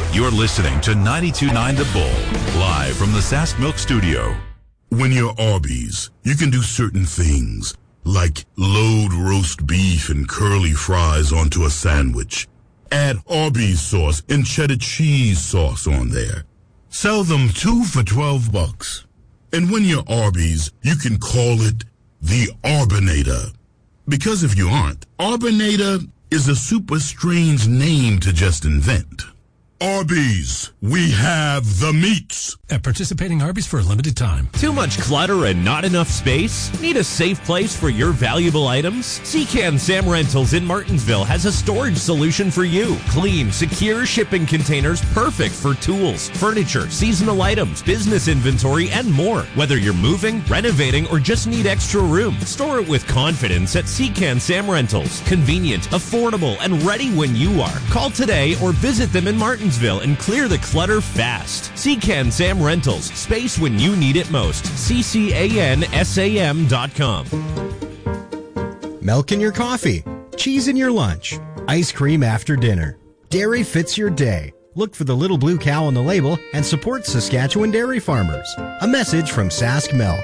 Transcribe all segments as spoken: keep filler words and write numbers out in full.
You're listening to ninety-two point nine The Bull, live from the Sask Milk Studio. When you're Arby's, you can do certain things, like load roast beef and curly fries onto a sandwich. Add Arby's sauce and cheddar cheese sauce on there. Sell them two for twelve bucks. And when you're Arby's, you can call it the Arbinator. Because if you aren't, Arbinator is a super strange name to just invent. Arby's, we have the meats. At participating Arby's for a limited time. Too much clutter and not enough space? Need a safe place for your valuable items? Secan Sam Rentals in Martinsville has a storage solution for you. Clean, secure shipping containers perfect for tools, furniture, seasonal items, business inventory, and more. Whether you're moving, renovating, or just need extra room, store it with confidence at Secan Sam Rentals. Convenient, affordable, and ready when you are. Call today or visit them in Martinsville and clear the clutter fast. Secan Sam Rentals. Space when you need it most. C C A N S A M dot com. Milk in your coffee. Cheese in your lunch. Ice cream after dinner. Dairy fits your day. Look for the little blue cow on the label and support Saskatchewan dairy farmers. A message from Sask Milk.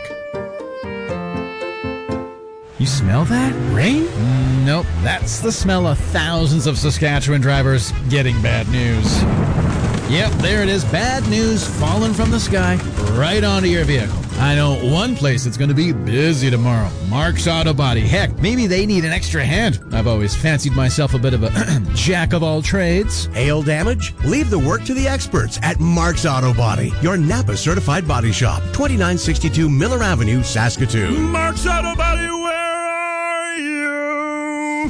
You smell that? Rain? Mm, nope. That's the smell of thousands of Saskatchewan drivers getting bad news. Yep, there it is. Bad news falling from the sky right onto your vehicle. I know one place that's going to be busy tomorrow. Mark's Auto Body. Heck, maybe they need an extra hand. I've always fancied myself a bit of a jack of all trades. Hail damage? Leave the work to the experts at Mark's Auto Body, your Napa certified body shop. twenty-nine sixty-two Miller Avenue, Saskatoon. Mark's Auto Body, where are you?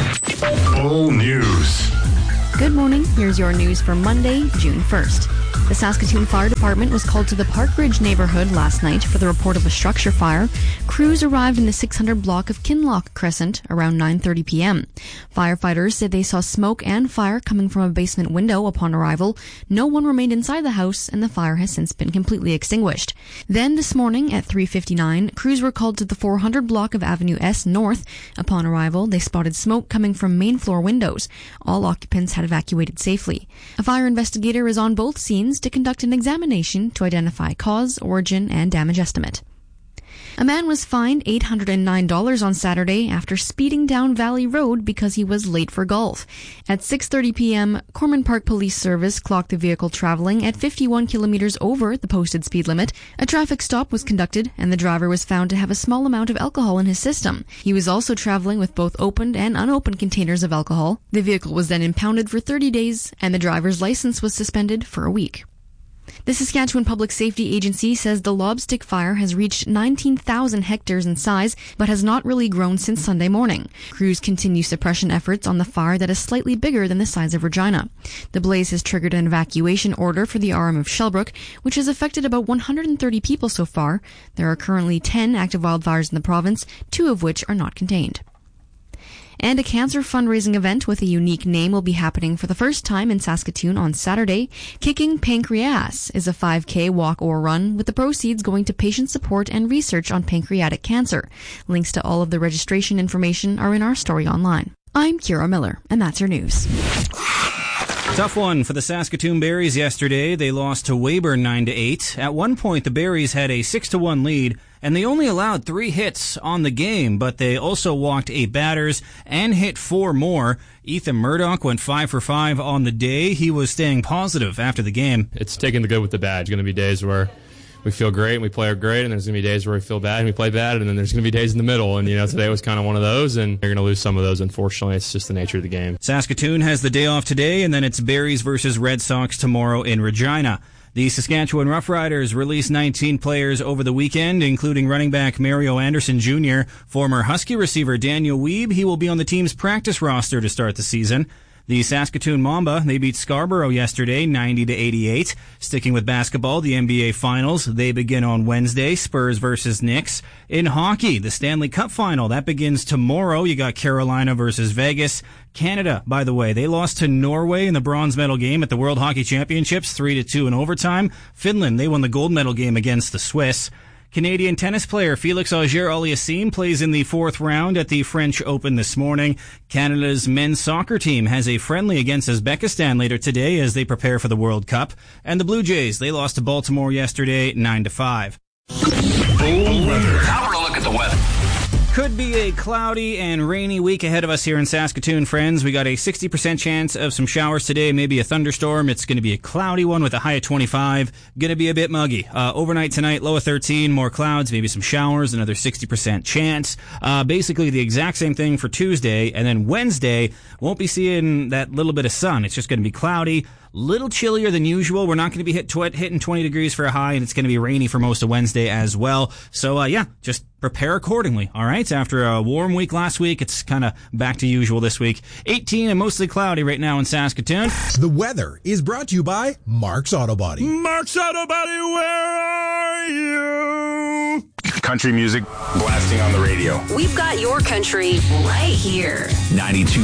Bull News. Good morning. Here's your news for Monday, June first. The Saskatoon Fire Department was called to the Parkridge neighborhood last night for the report of a structure fire. Crews arrived in the six hundred block of Kinloch Crescent around nine thirty p.m. Firefighters said they saw smoke and fire coming from a basement window upon arrival. No one remained inside the house, and the fire has since been completely extinguished. Then this morning at three fifty-nine, crews were called to the four hundred block of Avenue S North. Upon arrival, they spotted smoke coming from main floor windows. All occupants had evacuated safely. A fire investigator is on both scenes to conduct an examination to identify cause, origin, and damage estimate. A man was fined eight hundred nine dollars on Saturday after speeding down Valley Road because he was late for golf. At six thirty p.m., Corman Park Police Service clocked the vehicle traveling at fifty-one kilometers over the posted speed limit. A traffic stop was conducted, and the driver was found to have a small amount of alcohol in his system. He was also traveling with both opened and unopened containers of alcohol. The vehicle was then impounded for thirty days, and the driver's license was suspended for a week. The Saskatchewan Public Safety Agency says the Lobstick fire has reached nineteen thousand hectares in size, but has not really grown since Sunday morning. Crews continue suppression efforts on the fire that is slightly bigger than the size of Regina. The blaze has triggered an evacuation order for the R M of Shellbrook, which has affected about one hundred thirty people so far. There are currently ten active wildfires in the province, two of which are not contained. And a cancer fundraising event with a unique name will be happening for the first time in Saskatoon on Saturday. Kicking Pancreas is a five K walk or run, with the proceeds going to patient support and research on pancreatic cancer. Links to all of the registration information are in our story online. I'm Kira Miller, and that's your news. Tough one for the Saskatoon Berries yesterday. They lost to Weyburn nine to eight. At one point, the Berries had a six to one lead, and they only allowed three hits on the game, but they also walked eight batters and hit four more. Ethan Murdoch went five for five on the day. He was staying positive after the game. It's taking the good with the bad. It's going to be days where we feel great and we play great, and there's going to be days where we feel bad and we play bad, and then there's going to be days in the middle. And, you know, today was kind of one of those, and you're going to lose some of those, unfortunately. It's just the nature of the game. Saskatoon has the day off today, and then it's Berries versus Red Sox tomorrow in Regina. The Saskatchewan Roughriders released nineteen players over the weekend, including running back Mario Anderson Junior Former Husky receiver Daniel Weeb. He will be on the team's practice roster to start the season. The Saskatoon Mamba, they beat Scarborough yesterday, ninety to eighty-eight. Sticking with basketball, the N B A Finals, they begin on Wednesday, Spurs versus Knicks. In hockey, the Stanley Cup Final, that begins tomorrow. You got Carolina versus Vegas. Canada, by the way, they lost to Norway in the bronze medal game at the World Hockey Championships, three to two in overtime. Finland, they won the gold medal game against the Swiss. Canadian tennis player Felix Auger-Aliassime plays in the fourth round at the French Open this morning. Canada's men's soccer team has a friendly against Uzbekistan later today as they prepare for the World Cup. And the Blue Jays, they lost to Baltimore yesterday nine to five. Bull weather. Now we're going to look at the weather. Could be a cloudy and rainy week ahead of us here in Saskatoon, friends. We got a sixty percent chance of some showers today, maybe a thunderstorm. It's going to be a cloudy one with a high of twenty-five. Going to be a bit muggy. Uh, overnight tonight, low of thirteen, more clouds, maybe some showers, another sixty percent chance. Uh, basically the exact same thing for Tuesday. And then Wednesday, won't be seeing that little bit of sun. It's just going to be cloudy. Little chillier than usual. We're not going to be hit tw- hitting twenty degrees for a high, and it's going to be rainy for most of Wednesday as well. So, uh, yeah, just prepare accordingly, all right? After a warm week last week, it's kind of back to usual this week. eighteen and mostly cloudy right now in Saskatoon. The weather is brought to you by Mark's Auto Body. Mark's Auto Body, where are you? Country music blasting on the radio. We've got your country right here. ninety-two